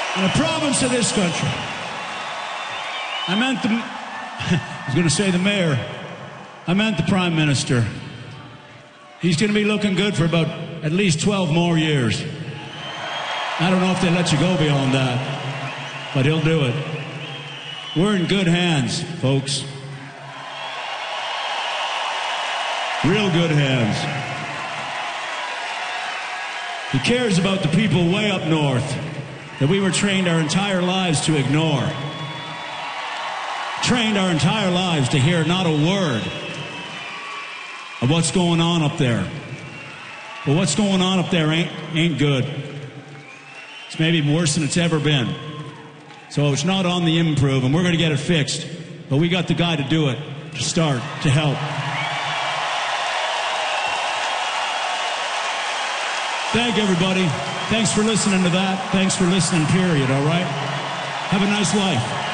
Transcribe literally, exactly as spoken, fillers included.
and a province of this country. I meant the, I was going to say the mayor. I meant the prime minister. He's going to be looking good for about at least twelve more years. I don't know if they let you go beyond that, but he'll do it. We're in good hands, folks. Real good hands. He cares about the people way up north that we were trained our entire lives to ignore. Trained our entire lives to hear not a word of what's going on up there. But what's going on up there ain't, ain't good. It's maybe worse than it's ever been. So it's not on the improve, and we're going to get it fixed. But we got the guy to do it, to start, to help. Thank everybody. Thanks for listening to that. Thanks for listening, period, all right? Have a nice life.